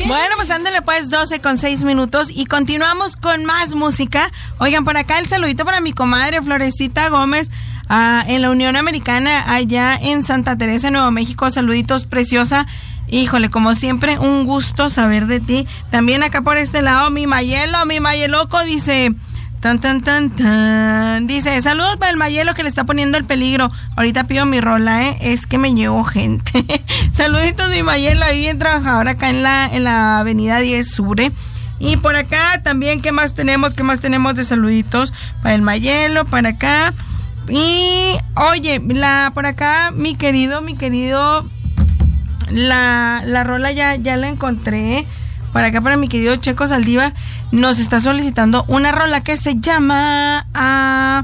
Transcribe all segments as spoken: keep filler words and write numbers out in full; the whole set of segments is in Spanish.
Bueno, pues ándale pues, doce con seis minutos y continuamos con más música. Oigan, por acá el saludito para mi comadre Florecita Gómez, uh, en la Unión Americana, allá en Santa Teresa, Nuevo México. Saluditos, preciosa. Híjole, como siempre, un gusto saber de ti. También acá por este lado, mi Mayelo, mi Mayeloco dice... Tan, tan, tan, tan. Dice, saludos para el Mayelo que le está poniendo el peligro. Ahorita pido mi rola, ¿eh? Es que me llevo gente. Saluditos, mi Mayelo, ahí en trabajador acá en la, en la avenida diez Sur. Y por acá también, ¿qué más tenemos? ¿Qué más tenemos de saluditos? Para el Mayelo, para acá. Y, oye, la, por acá, mi querido, mi querido, la, la rola ya, ya la encontré. Para acá, para mi querido Checo Saldívar, nos está solicitando una rola que se llama uh,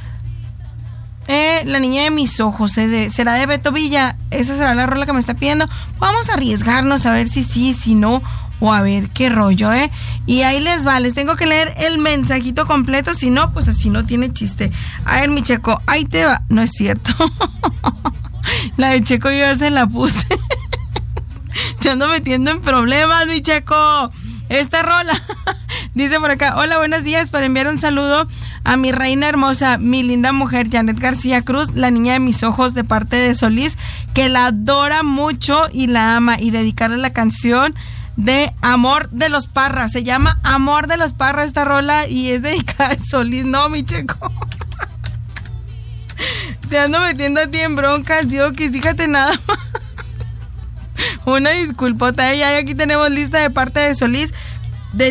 eh, La niña de mis ojos. Eh, de, será de Beto Villa. Esa será la rola que me está pidiendo. Vamos a arriesgarnos a ver si sí, si no, o a ver qué rollo, ¿eh? Y ahí les va, les tengo que leer el mensajito completo. Si no, pues así no tiene chiste. A ver, mi Checo, ahí te va. No es cierto. La de Checo yo ya se la puse. Te ando metiendo en problemas, mi Checo. Esta rola dice por acá: hola, buenos días, para enviar un saludo a mi reina hermosa, mi linda mujer Janet García Cruz, la niña de mis ojos, de parte de Solís, que la adora mucho y la ama, y dedicarle la canción de Amor de los Parras. Se llama Amor de los Parras esta rola y es dedicada a Solís. No, mi Checo, te ando metiendo a ti en broncas, digo que fíjate nada más. Una disculpota, ¿eh? Ya aquí tenemos lista de parte de Solís